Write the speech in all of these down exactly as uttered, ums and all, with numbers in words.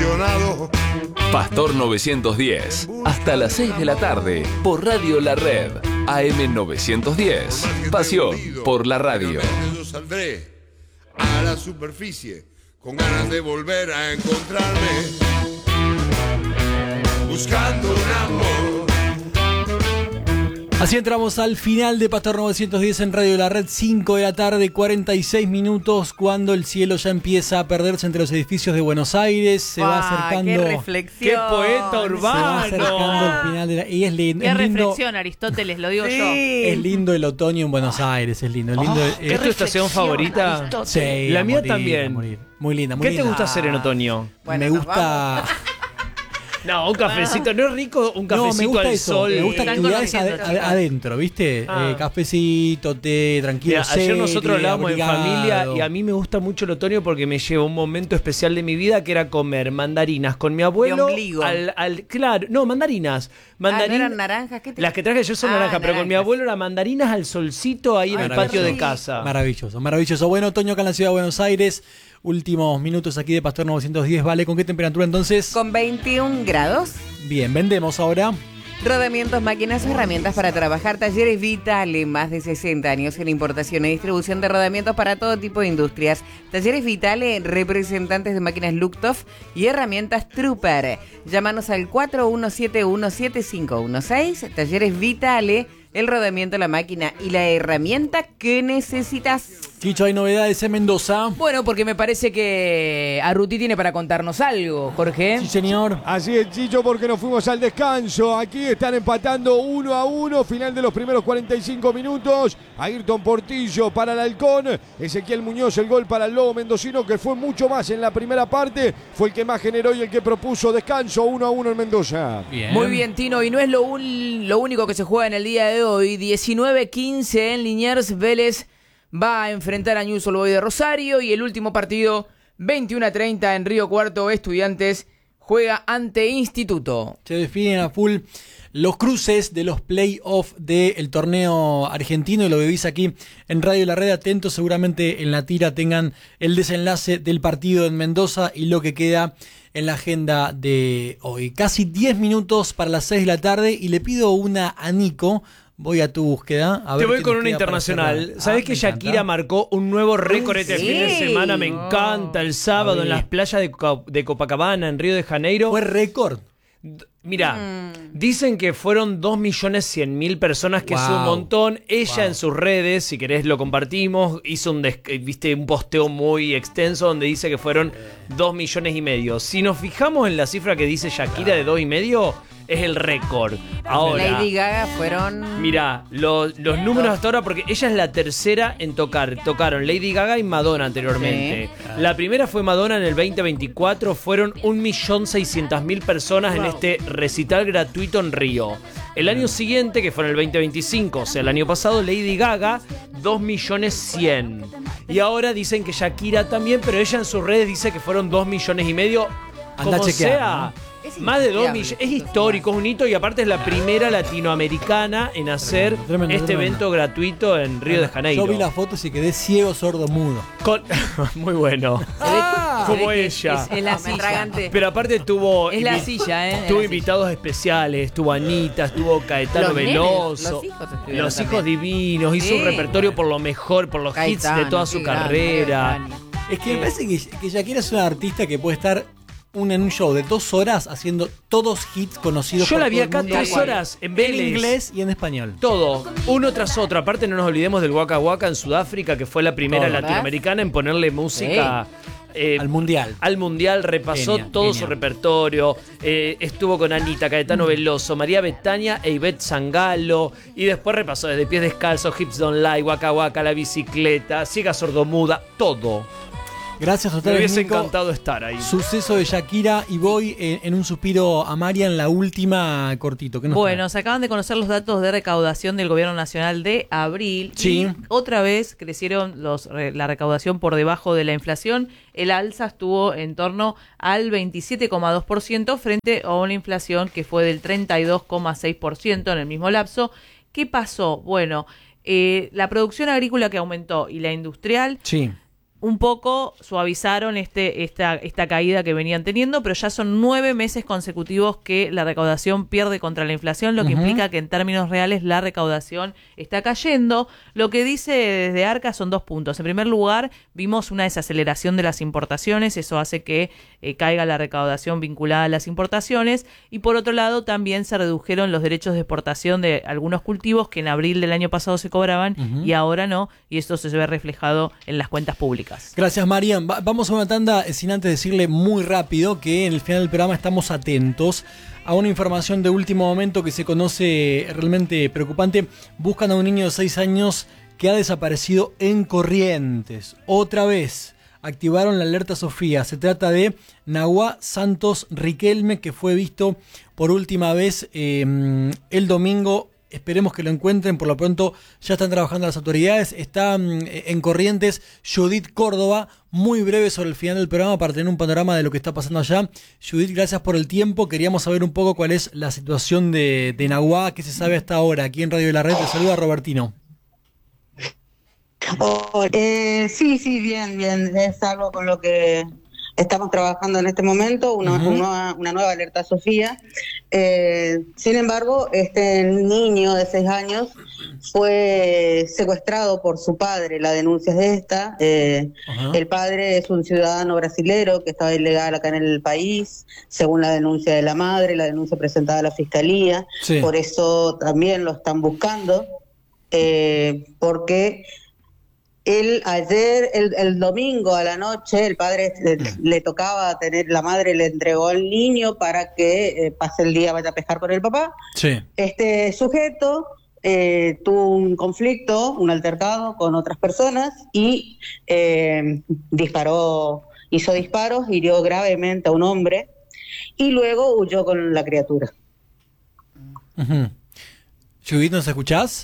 apasionado. Pastor novecientos diez, hasta las seis de la tarde, por Radio La Red, A M novecientos diez. Pasión por la radio. Yo saldré a la superficie con ganas de volver a encontrarme, buscando un amor. Así entramos al final de Pastor novecientos diez en Radio La Red, cinco de la tarde, cuarenta y seis minutos, cuando el cielo ya empieza a perderse entre los edificios de Buenos Aires. Se va acercando. ¡Qué reflexión! ¡Qué poeta urbano! Se va acercando el final de la, y es lindo. ¡Qué es lindo, reflexión, Aristóteles! Lo digo sí. yo. Es lindo el otoño en Buenos Aires, es lindo. Es lindo Oh, es, ¿Es tu estación favorita? Sí, la a mía morir, también. a morir. Muy linda, muy ¿Qué linda. te gusta hacer en otoño? Bueno, me nos gusta. No, un cafecito. ¿No es rico un cafecito No, me gusta al eso. sol? Me gusta Están actividades conociendo, ad- chicos. adentro, ¿viste? Ah. Eh, cafecito, té, tranquilo. Mira, ayer serie, nosotros hablábamos en abrigado. familia y a mí me gusta mucho el otoño porque me lleva un momento especial de mi vida que era comer mandarinas con mi abuelo. De ombligo. Al, al, claro, no, mandarinas. Ah, Mandarin- ¿no eran naranjas? ¿Qué te- Las que traje yo son Ah, naranjas, pero con mi naranjas. abuelo eran mandarinas al solcito ahí en Ay, el qué patio de rico. casa. Maravilloso, maravilloso. Bueno, otoño acá en la ciudad de Buenos Aires. Últimos minutos aquí de Pastor novecientos diez. Vale, ¿con qué temperatura entonces? Con veintiún grados. Bien, vendemos ahora. Rodamientos, máquinas o herramientas para trabajar. Talleres Vitale, más de sesenta años en importación y distribución de rodamientos para todo tipo de industrias. Talleres Vitale, representantes de máquinas Luchthof y herramientas Trooper. Llámanos al cuatro uno siete uno siete cinco uno seis. Talleres Vitale, el rodamiento, la máquina y la herramienta que necesitas. Chicho, hay novedades en Mendoza. Bueno, porque me parece que Arruti tiene para contarnos algo, Jorge. Sí, señor. Así es, Chicho, porque nos fuimos al descanso. Aquí están empatando uno a uno. Final de los primeros cuarenta y cinco minutos. Ayrton Portillo para el Halcón. Ezequiel Muñoz, el gol para el Lobo Mendocino, que fue mucho más en la primera parte. Fue el que más generó y el que propuso descanso. uno a uno en Mendoza. Bien. Muy bien, Tino, y no es lo, un- lo único que se juega en el día de hoy. diecinueve quince en Liniers, Vélez va a enfrentar a Newell's Old Boys de Rosario, y el último partido, veintiuno a treinta en Río Cuarto, Estudiantes juega ante Instituto. Se definen a full los cruces de los playoffs del torneo argentino y lo vivís aquí en Radio La Red. Atentos, seguramente en la tira tengan el desenlace del partido en Mendoza y lo que queda en la agenda de hoy. Casi diez minutos para las seis de la tarde y le pido una a Nico. Voy a tu búsqueda. A Te ver voy qué con nos una queda para internacional. cerrar. ¿Sabés Ah, que me Shakira encanta. marcó un nuevo récord este sí. fin de semana? Me encanta. El sábado A en ver. las playas de, Co- de Copacabana, en Río de Janeiro. Fue récord. Mira, Mm. dicen que fueron dos millones cien mil personas, que es un Wow. montón. Ella Wow. en sus redes, si querés lo compartimos, hizo un, des- viste, un posteo muy extenso donde dice que fueron dos millones y medio. Si nos fijamos en la cifra que dice Shakira de dos y medio, es el récord. Ahora, Lady Gaga fueron... mira, los, los números hasta ahora, porque ella es la tercera en tocar. Tocaron Lady Gaga y Madonna anteriormente. La primera fue Madonna en el veinte veinticuatro. Fueron un millón seiscientas mil personas en este recital gratuito en Río. El año siguiente, que fue en el veinte veinticinco, o sea, el año pasado, Lady Gaga, dos millones cien. Y ahora dicen que Shakira también, pero ella en sus redes dice que fueron dos millones y medio. Anda a Como chequear, sea. ¿no? Es Más de dos inchequeable millones. esto, Es histórico, es un hito, y aparte es la primera latinoamericana en hacer Tremendo, este tremendo. evento gratuito en Río de Janeiro. Yo vi las fotos y quedé ciego, sordo, mudo. Con- Muy bueno. Se ve- se Como ve que ella. Es, es la silla. Pero aparte tuvo. Es la invi- silla, ¿eh? Es Tuvo la invitados especiales, estuvo Anita, estuvo Caetano Los nenes, Veloso. los hijos estuvieron Los también. hijos divinos, hizo un Sí. repertorio por lo mejor, por los hits de Caetano, toda qué su grande, carrera. qué grande. Es que me parece que, que Shakira es una artista que puede estar un, en un show de dos horas haciendo todos hits conocidos Yo por la vi todo el acá mundo. tres horas en Vélez. En inglés y en español. Todo, uno tras otro. Aparte, no nos olvidemos del Waka Waka en Sudáfrica, que fue la primera Todo. latinoamericana en ponerle música eh, Al mundial. al mundial. Repasó Genia, todo genia. su repertorio. eh, estuvo con Anita, Caetano Veloso, María Betania e Ivette Sangalo. Y después repasó desde Pies Descalzos, Hips Don't Lie, Waka Waka, La Bicicleta, Ciega Sordomuda, todo. Gracias a Me ustedes, hubiese Nico. encantado estar ahí. Suceso de Shakira y voy en, en un suspiro a Marian, la última cortito. ¿Qué nos Bueno, trae? se acaban de conocer los datos de recaudación del Gobierno Nacional de abril. Sí. Y otra vez crecieron los, re- la recaudación por debajo de la inflación. El alza estuvo en torno al veintisiete coma dos por ciento frente a una inflación que fue del treinta y dos coma seis por ciento en el mismo lapso. ¿Qué pasó? Bueno, eh, la producción agrícola que aumentó y la industrial Sí. un poco suavizaron este esta, esta caída que venían teniendo, pero ya son nueve meses consecutivos que la recaudación pierde contra la inflación, lo que uh-huh. implica que en términos reales la recaudación está cayendo. Lo que dice desde Arca son dos puntos. En primer lugar, vimos una desaceleración de las importaciones, eso hace que eh, caiga la recaudación vinculada a las importaciones, y por otro lado también se redujeron los derechos de exportación de algunos cultivos que en abril del año pasado se cobraban uh-huh. y ahora no, y esto se ve reflejado en las cuentas públicas. Gracias, Marian. Va- vamos a una tanda sin antes decirle muy rápido que en el final del programa estamos atentos a una información de último momento que se conoce realmente preocupante. Buscan a un niño de seis años que ha desaparecido en Corrientes. Otra vez activaron la alerta Sofía. Se trata de Nahuá Santos Riquelme, que fue visto por última vez eh, el domingo. Esperemos que lo encuentren, por lo pronto ya están trabajando las autoridades. Está mm, en Corrientes Judith Córdoba, muy breve sobre el final del programa para tener un panorama de lo que está pasando allá. Judith, gracias por el tiempo. Queríamos saber un poco cuál es la situación de, de Nahuá, qué se sabe hasta ahora. Aquí en Radio de la Red te saluda Robertino. Oh, eh, sí, sí, bien, bien. Es algo con lo que estamos trabajando en este momento, una, uh-huh. una, una nueva alerta Sofía. Eh, sin embargo, este niño de seis años fue secuestrado por su padre. La denuncia es de esta. Eh, uh-huh. El padre es un ciudadano brasilero que estaba ilegal acá en el país, según la denuncia de la madre, la denuncia presentada a la fiscalía. Sí. Por eso también lo están buscando, eh, porque él ayer, el, el domingo a la noche, el padre le, le tocaba tener, la madre le entregó al niño para que eh, pase el día, vaya a pescar con el papá. Sí. Este sujeto eh, tuvo un conflicto, un altercado con otras personas y eh, disparó, hizo disparos, hirió gravemente a un hombre y luego huyó con la criatura. Uh-huh. Judith, ¿nos escuchás?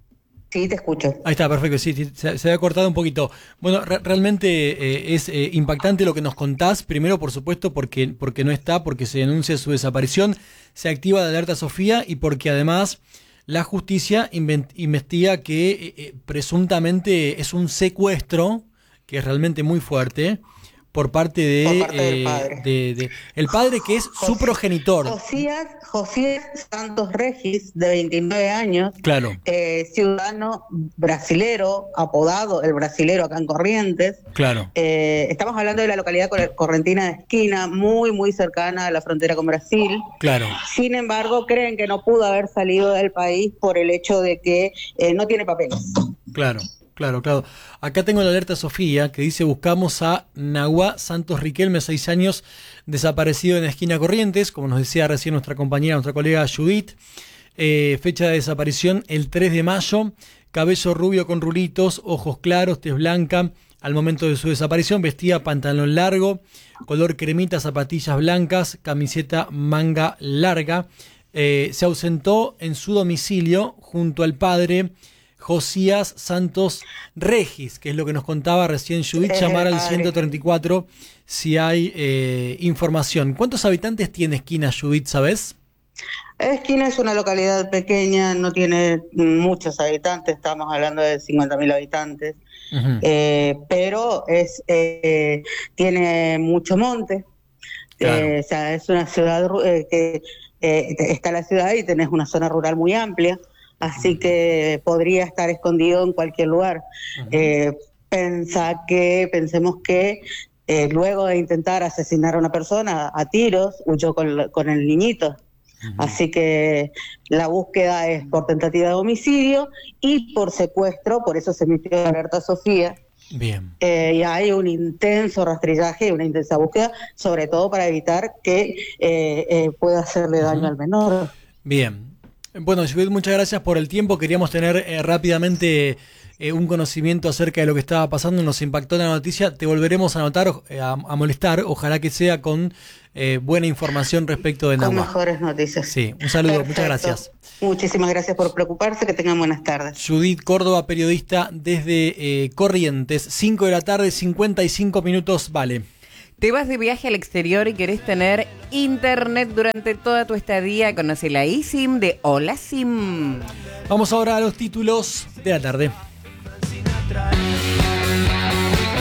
Sí, te escucho. Ahí está, perfecto, sí, sí se, se había cortado un poquito. Bueno, re- realmente eh, es eh, impactante lo que nos contás, primero por supuesto porque, porque no está, porque se denuncia su desaparición, se activa la alerta Sofía y porque además la justicia invent- investiga que eh, eh, presuntamente es un secuestro, que es realmente muy fuerte, por parte de, por parte eh, del padre. De, de el padre que es José, su progenitor. Josías, Josías Santos Regis, de veintinueve años, claro. eh, ciudadano brasilero, apodado el brasilero acá en Corrientes. Claro. Eh, estamos hablando de la localidad correntina de Esquina, muy, muy cercana a la frontera con Brasil. Claro. Sin embargo, creen que no pudo haber salido del país por el hecho de que eh, no tiene papeles. Claro. Claro, claro. Acá tengo la alerta Sofía que dice buscamos a Nahuá Santos Riquelme, seis años, desaparecido en Esquina Corrientes, como nos decía recién nuestra compañera, nuestra colega Judith. Eh, fecha de desaparición el tres de mayo, cabello rubio con rulitos, ojos claros, tez blanca. Al momento de su desaparición vestía pantalón largo, color cremita, zapatillas blancas, camiseta manga larga. Eh, se ausentó en su domicilio junto al padre Josías Santos Regis, que es lo que nos contaba recién Judith, llamar al ciento treinta y cuatro si hay eh, información. ¿Cuántos habitantes tiene Esquina, Judith, sabes? Esquina es una localidad pequeña, no tiene muchos habitantes, estamos hablando de cincuenta mil habitantes, uh-huh. eh, pero es eh, tiene mucho monte, claro. eh, o sea, es una ciudad eh, que eh, está la ciudad y tenés una zona rural muy amplia. Así que podría estar escondido en cualquier lugar. Uh-huh. Eh, pensa que, pensemos que eh, luego de intentar asesinar a una persona a tiros, huyó con, con el niñito. Uh-huh. Así que la búsqueda es por tentativa de homicidio y por secuestro, por eso se emitió la alerta Sofía. Bien. Eh, y hay un intenso rastrillaje y una intensa búsqueda, sobre todo para evitar que eh, eh, pueda hacerle daño uh-huh. al menor. Bien. Bueno, Judith, muchas gracias por el tiempo. Queríamos tener eh, rápidamente eh, un conocimiento acerca de lo que estaba pasando. Nos impactó la noticia. Te volveremos a anotar, eh, a, a molestar. Ojalá que sea con eh, buena información respecto de Nahuá. Con mejores noticias. Sí, un saludo. Perfecto. Muchas gracias. Muchísimas gracias por preocuparse. Que tengan buenas tardes. Judith Córdoba, periodista desde eh, Corrientes. cinco de la tarde, cincuenta y cinco minutos. Vale. ¿Te vas de viaje al exterior y querés tener internet durante toda tu estadía? Conoce la eSIM de Hola SIM. Vamos ahora a los títulos de la tarde.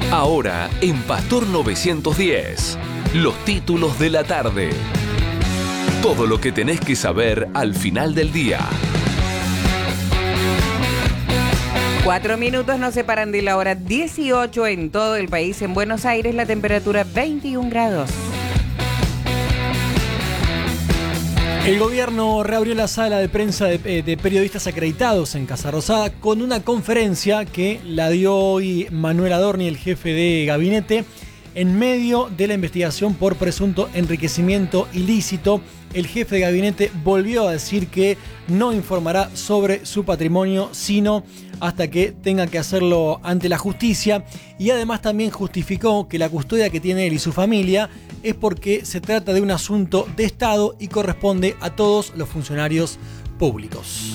Ahora en Pastor novecientos diez, los títulos de la tarde. Todo lo que tenés que saber al final del día. Cuatro minutos nos separan de la hora dieciocho en todo el país. En Buenos Aires la temperatura veintiún grados. El gobierno reabrió la sala de prensa de, de periodistas acreditados en Casa Rosada con una conferencia que la dio hoy Manuel Adorni, el jefe de gabinete, en medio de la investigación por presunto enriquecimiento ilícito. El jefe de gabinete volvió a decir que no informará sobre su patrimonio, sino hasta que tenga que hacerlo ante la justicia, y además también justificó que la custodia que tiene él y su familia es porque se trata de un asunto de Estado y corresponde a todos los funcionarios públicos.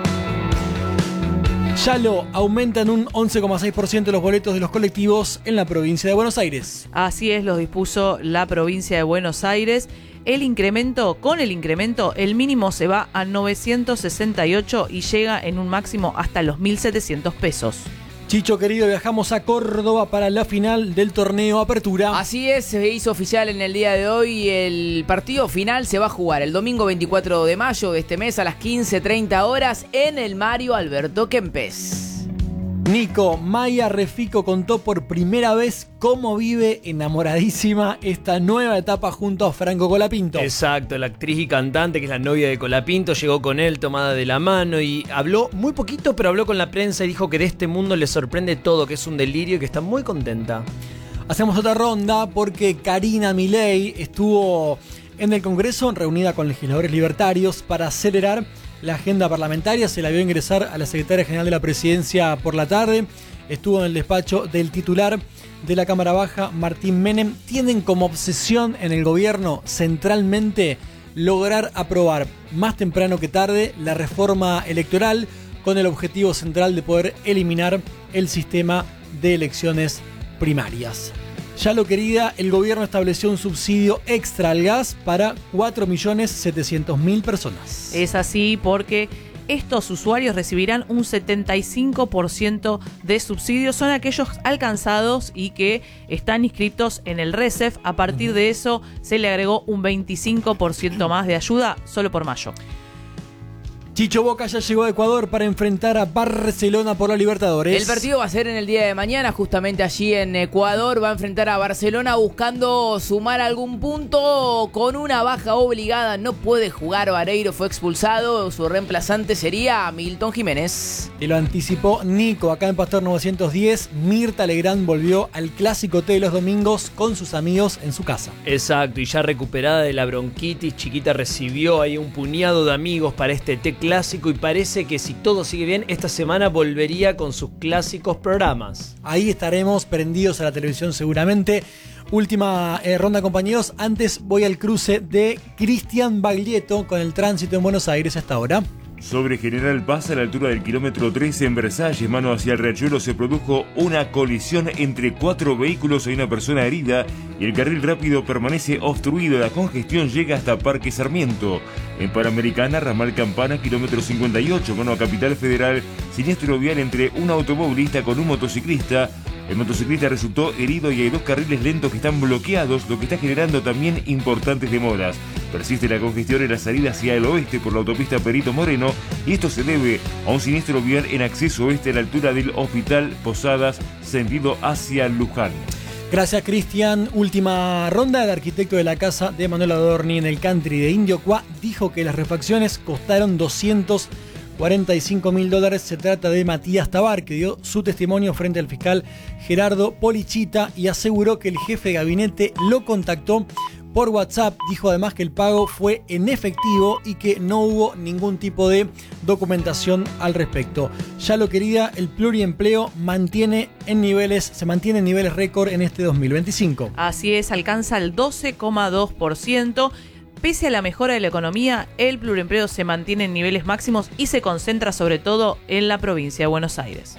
Ya lo aumentan un once coma seis por ciento los boletos de los colectivos en la provincia de Buenos Aires. Así es, lo dispuso la provincia de Buenos Aires. El incremento, con el incremento, el mínimo se va a novecientos sesenta y ocho y llega en un máximo hasta los mil setecientos pesos. Chicho querido, viajamos a Córdoba para la final del torneo Apertura. Así es, se hizo oficial en el día de hoy. El partido final se va a jugar el domingo veinticuatro de mayo de este mes a las quince treinta horas en el Mario Alberto Kempes. Nico, Maya Refico contó por primera vez cómo vive enamoradísima esta nueva etapa junto a Franco Colapinto. Exacto, la actriz y cantante que es la novia de Colapinto llegó con él tomada de la mano y habló muy poquito, pero habló con la prensa y dijo que de este mundo le sorprende todo, que es un delirio y que está muy contenta. Hacemos otra ronda porque Karina Milei estuvo en el Congreso reunida con legisladores libertarios para acelerar la agenda parlamentaria. Se la vio ingresar a la secretaria general de la presidencia por la tarde. Estuvo en el despacho del titular de la Cámara Baja, Martín Menem. Tienen como obsesión en el gobierno centralmente lograr aprobar más temprano que tarde la reforma electoral con el objetivo central de poder eliminar el sistema de elecciones primarias. Ya lo querida, el gobierno estableció un subsidio extra al gas para cuatro millones setecientas mil personas. Es así porque estos usuarios recibirán un setenta y cinco por ciento de subsidio. Son aquellos alcanzados y que están inscritos en el RECEF. A partir de eso se le agregó un veinticinco por ciento más de ayuda solo por mayo. Chicho Boca ya llegó a Ecuador para enfrentar a Barcelona por la Libertadores. El partido va a ser en el día de mañana, justamente allí en Ecuador. Va a enfrentar a Barcelona buscando sumar algún punto con una baja obligada. No puede jugar Vareiro, fue expulsado. Su reemplazante sería Milton Jiménez. Y lo anticipó Nico acá en Pastor novecientos diez. Mirta Legrand volvió al clásico té de los domingos con sus amigos en su casa. Exacto, y ya recuperada de la bronquitis, Chiquita recibió ahí un puñado de amigos para este té clásico y parece que si todo sigue bien, esta semana volvería con sus clásicos programas. Ahí estaremos prendidos a la televisión seguramente. Última eh, ronda, compañeros. Antes voy al cruce de Cristian Baglietto con el tránsito en Buenos Aires hasta ahora. Sobre General Paz, a la altura del kilómetro trece en Versalles, mano hacia el Riachuelo, se produjo una colisión entre cuatro vehículos y una persona herida y el carril rápido permanece obstruido. La congestión llega hasta Parque Sarmiento. En Panamericana, ramal Campana, kilómetro cincuenta y ocho, mano a Capital Federal, siniestro vial entre un automovilista con un motociclista. El motociclista resultó herido y hay dos carriles lentos que están bloqueados, lo que está generando también importantes demoras. Persiste la congestión en la salida hacia el oeste por la autopista Perito Moreno y esto se debe a un siniestro vial en acceso oeste a la altura del Hospital Posadas, sentido hacia Luján. Gracias, Cristian. Última ronda. El arquitecto de la casa de Manuel Adorni en el country de Indiocuá dijo que las refacciones costaron doscientos cuarenta y cinco mil dólares. Se trata de Matías Tabar, que dio su testimonio frente al fiscal Gerardo Polichita y aseguró que el jefe de gabinete lo contactó por WhatsApp. Dijo además que el pago fue en efectivo y que no hubo ningún tipo de documentación al respecto. Ya lo querida, el pluriempleo mantiene en niveles, se mantiene en niveles récord en este dos mil veinticinco. Así es, alcanza el doce coma dos por ciento. Pese a la mejora de la economía, el pluriempleo se mantiene en niveles máximos y se concentra sobre todo en la provincia de Buenos Aires.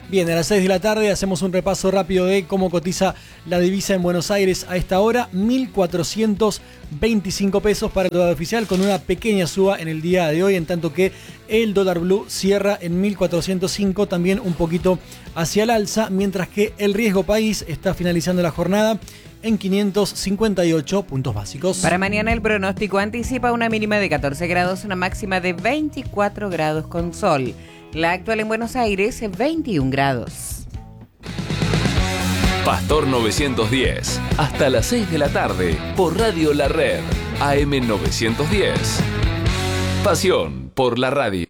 Bien, a las seis de la tarde hacemos un repaso rápido de cómo cotiza la divisa en Buenos Aires a esta hora. mil cuatrocientos veinticinco pesos para el dólar oficial, con una pequeña suba en el día de hoy, en tanto que el dólar blue cierra en mil cuatrocientos cinco, también un poquito hacia el alza, mientras que el riesgo país está finalizando la jornada en quinientos cincuenta y ocho puntos básicos. Para mañana el pronóstico anticipa una mínima de catorce grados, una máxima de veinticuatro grados con sol. La actual en Buenos Aires es veintiún grados. Pastor novecientos diez, hasta las seis de la tarde, por Radio La Red, A M novecientos diez. Pasión por la radio.